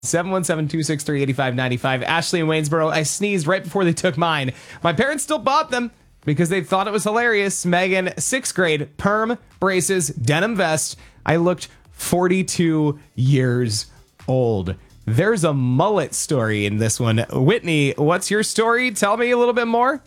717-263-8595. Ashley in Waynesboro. I sneezed right before they took mine. My parents still bought them because they thought it was hilarious. Megan, 6th grade, perm, braces, denim vest. I looked 42 years old. There's a mullet story in this one. Whitney, what's your story? Tell me a little bit more.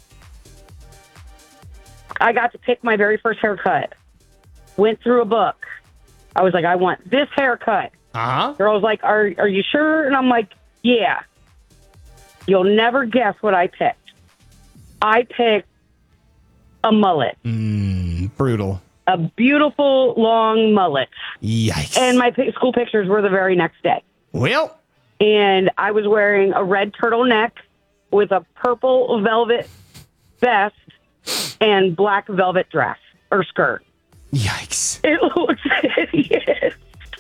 I got to pick my very first haircut. Went through a book. I was like, I want this haircut. Girl was like, are you sure? And I'm like, yeah. You'll never guess what I picked. I picked a mullet. Brutal. A beautiful, long mullet. Yikes. And my school pictures were the very next day. Well. And I was wearing a red turtleneck with a purple velvet vest and black velvet dress or skirt. Yikes. It looks hideous.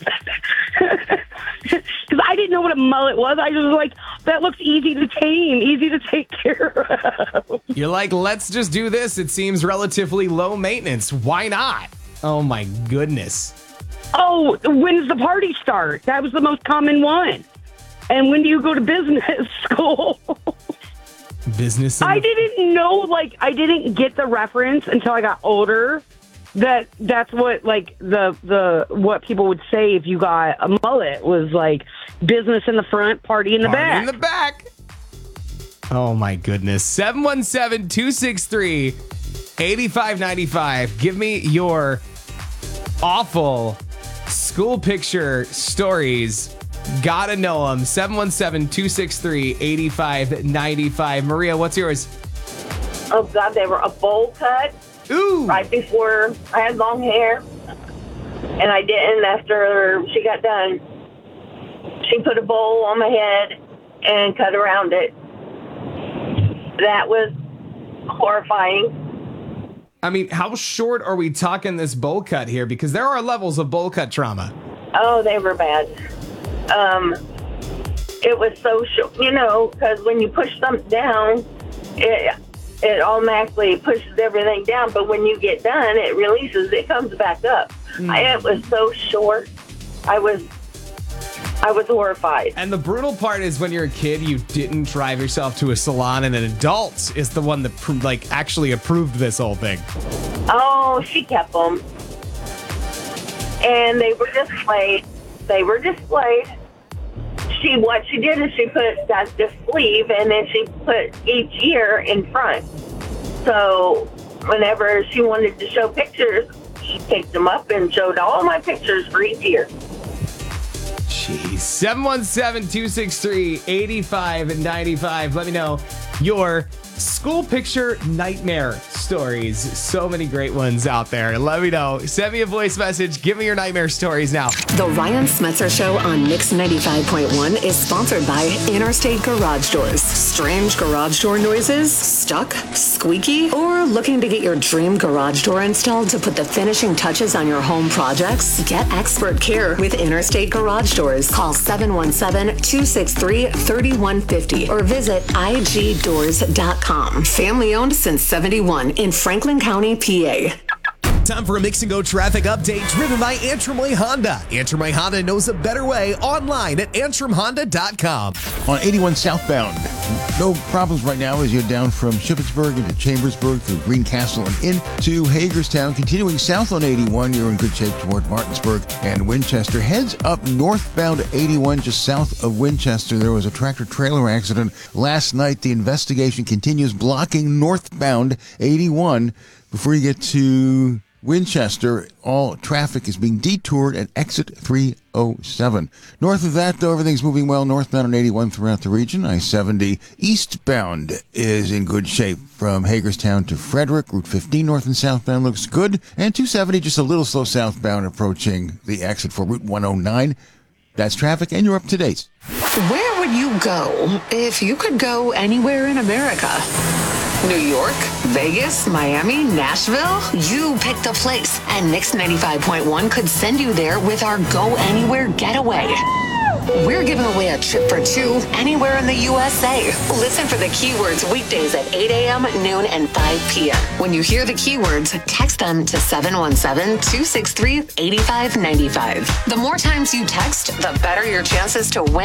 Because I didn't know what a mullet was. I was like, that looks easy to tame, easy to take care of. You're like, let's just do this. It seems relatively low maintenance. Why not? Oh, my goodness. Oh, when does the party start? That was the most common one. And when do you go to business school? Business? I didn't know, I didn't get the reference until I got older. That's what the what people would say if you got a mullet was like business in the front, party in the back. Party in the back. Oh my goodness. 717-263-8595. Give me your awful school picture stories. Gotta know them. 717-263-8595. Maria, what's yours? Oh God, they were a bowl cut. Ooh. Right before I had long hair, and I didn't after she got done. She put a bowl on my head and cut around it. That was horrifying. I mean, how short are we talking this bowl cut here? Because there are levels of bowl cut trauma. Oh, they were bad. It was so short, because when you push something down, it automatically pushes everything down, but when you get done, it releases. It comes back up. It was so short. I was horrified. And the brutal part is when you're a kid, you didn't drive yourself to a salon, and an adult is the one that actually approved this whole thing. Oh, she kept them, and they were displayed. What she did is she put that the sleeve, and then she put each ear in front. So whenever she wanted to show pictures, she picked them up and showed all my pictures for each ear. Jeez. 717-263-8595. Let me know your school picture nightmare stories. So many great ones out there. Let me know. Send me a voice message. Give me your nightmare stories now. The Ryan Smetzer Show on Mix 95.1 is sponsored by Interstate Garage Doors. Strange garage door noises? Stuck? Squeaky? Or looking to get your dream garage door installed to put the finishing touches on your home projects? Get expert care with Interstate Garage Doors. Call 717-263-3150 or visit igdoors.com. Family owned since 71 in Franklin County, PA. Time for a Mix and Go traffic update driven by Antrim Way Honda. Antrim Way Honda knows a better way online at antrimhonda.com. On 81 southbound, no problems right now as you're down from Shippensburg into Chambersburg through Greencastle and into Hagerstown. Continuing south on 81, you're in good shape toward Martinsburg and Winchester. Heads up northbound 81 just south of Winchester. There was a tractor-trailer accident last night. The investigation continues blocking northbound 81 before you get to Winchester. All traffic is being detoured at exit 307. North of that, though, everything's moving well northbound on 81 throughout the region. I-70 eastbound is in good shape from Hagerstown to Frederick. Route 15 north and southbound looks good. And 270 just a little slow southbound approaching the exit for Route 109. That's traffic, and you're up to date. Where would you go if you could go anywhere in America? New York, Vegas, Miami, Nashville? You pick the place, and Mix 95.1 could send you there with our Go Anywhere getaway. We're giving away a trip for two anywhere in the USA. Listen for the keywords weekdays at 8 a.m., noon, and 5 p.m. When you hear the keywords, text them to 717-263-8595. The more times you text, the better your chances to win.